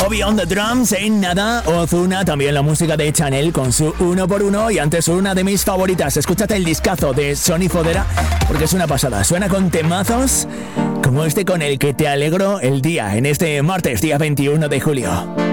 Bobby on the drums, en nada, Ozuna, también la música de Chanel con su 1x1 y antes una de mis favoritas. Escúchate el discazo de Sonny Fodera porque es una pasada. Suena con temazos como este con el que te alegro el día en este martes, día 21 de julio.